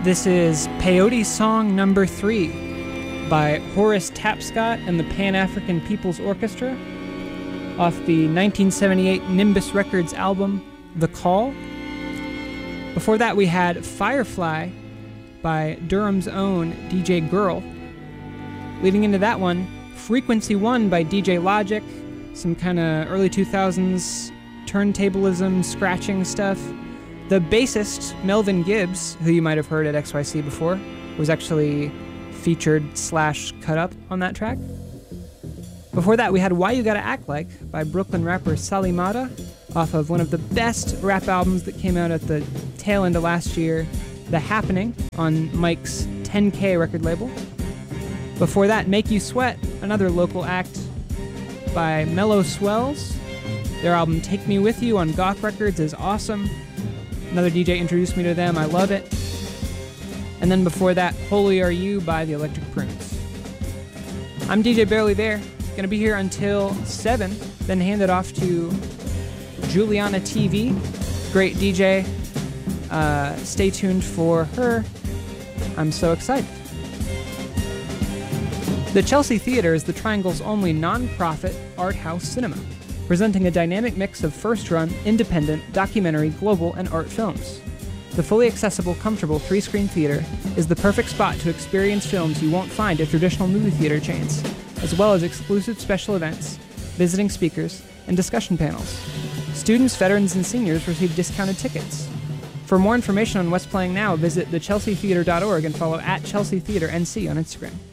This is Peyote Song Number 3 by Horace Tapscott and the Pan-African People's Orchestra off the 1978 Nimbus Records album, The Call. Before that, we had Firefly by Durham's own DJ Girl. Leading into that one, Frequency 1 by DJ Logic, some kind of early 2000s turntablism, scratching stuff. The bassist, Melvin Gibbs, who you might have heard at XYC before, was actually featured / cut up on that track. Before that, we had Why You Gotta Act Like by Brooklyn rapper Salimata, off of one of the best rap albums that came out at the tail end of last year, The Happening, on Mike's 10K record label. Before that, Make You Sweat, another local act by Mellow Swells. Their album Take Me With You on Goth Records is awesome. Another DJ introduced me to them, I love it. And then before that, Holy Are You by the Electric Prunes. I'm DJ Barely There, gonna be here until 7, then hand it off to Juliana TV, great DJ. Stay tuned for her. I'm so excited. The Chelsea Theatre is the Triangle's only non-profit art house cinema, presenting a dynamic mix of first-run, independent, documentary, global, and art films. The fully accessible, comfortable 3-screen theater is the perfect spot to experience films you won't find at traditional movie theater chains, as well as exclusive special events, visiting speakers, and discussion panels. Students, veterans, and seniors receive discounted tickets. For more information on what's playing now, visit thechelseatheatre.org and follow @ChelseaTheatreNC on Instagram.